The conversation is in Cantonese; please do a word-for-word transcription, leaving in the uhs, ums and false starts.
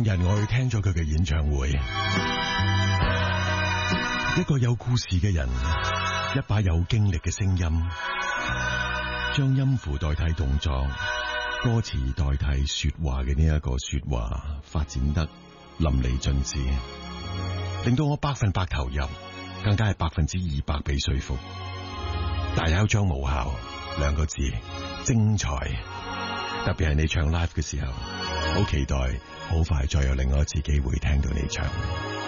日我去聽咗佢嘅演唱會，一個有故事嘅人，一把有經歷嘅聲音，將音符代替動作，歌詞代替說話嘅呢一個說話，發展得淋漓盡致，令到我百分百投入，更加係百分之二百被說服。大有張無效兩個字，精彩。特別係你唱 live 嘅時候，好期待，好快再有另外一次機會聽到你唱。